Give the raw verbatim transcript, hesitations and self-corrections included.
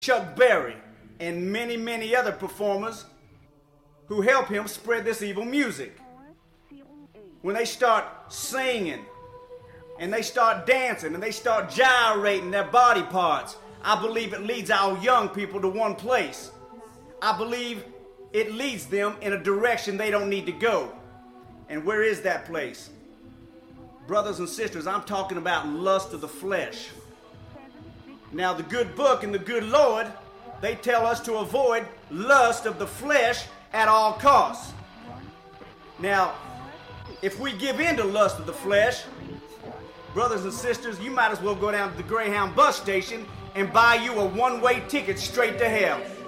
Chuck Berry, and many, many other performers who help him spread this evil music. When they start singing, and they start dancing, and they start gyrating their body parts, I believe it leads our young people to one place. I believe it leads them in a direction they don't need to go. And where is that place? Brothers and sisters, I'm talking about lust of the flesh. Now, the good book and the good Lord, they tell us to avoid lust of the flesh at all costs. Now, if we give in to lust of the flesh, brothers and sisters, you might as well go down to the Greyhound bus station and buy you a one-way ticket straight to hell.